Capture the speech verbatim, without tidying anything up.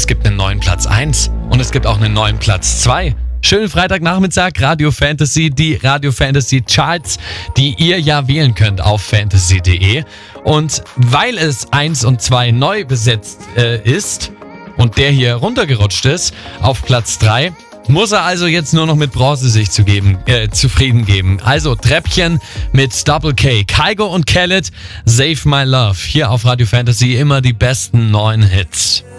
es gibt einen neuen Platz eins und es gibt auch einen neuen Platz zwei. Schönen Freitagnachmittag, Radio Fantasy, die Radio Fantasy Charts, die ihr ja wählen könnt auf fantasy punkt de. Und weil es eins und zwei neu besetzt äh, ist und der hier runtergerutscht ist auf Platz drei, muss er also jetzt nur noch mit Bronze sich zu geben, äh, zufrieden geben. Also Treppchen mit Double K, Kygo und Khaled, Save My Love. Hier auf Radio Fantasy immer die besten neuen Hits.